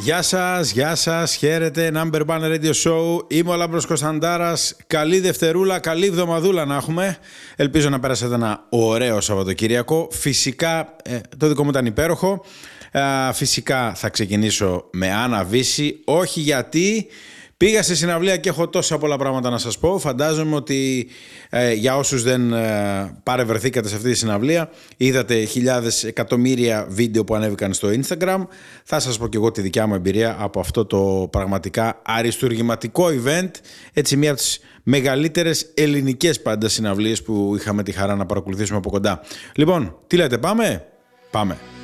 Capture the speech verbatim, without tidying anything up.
Γεια σας, γεια σας, χαίρετε, Number One Radio Show. Είμαι ο Λάμπρος Κωνσταντάρας. Καλή Δευτερούλα, καλή εβδομαδούλα να έχουμε. Ελπίζω να πέρασετε ένα ωραίο Σαββατοκύριακο. Φυσικά, ε, το δικό μου ήταν υπέροχο. Ε, φυσικά θα ξεκινήσω με Άννα Βύση. Όχι γιατί πήγα στη συναυλία και έχω τόσα πολλά πράγματα να σας πω. Φαντάζομαι ότι ε, για όσους δεν ε, παρευρεθήκατε σε αυτή τη συναυλία, είδατε χιλιάδες εκατομμύρια βίντεο που ανέβηκαν στο Instagram. Θα σας πω και εγώ τη δικιά μου εμπειρία από αυτό το πραγματικά αριστουργηματικό event. Έτσι, μία από τις μεγαλύτερες ελληνικές πάντα συναυλίες που είχαμε τη χαρά να παρακολουθήσουμε από κοντά. Λοιπόν, τι λέτε, πάμε? Πάμε.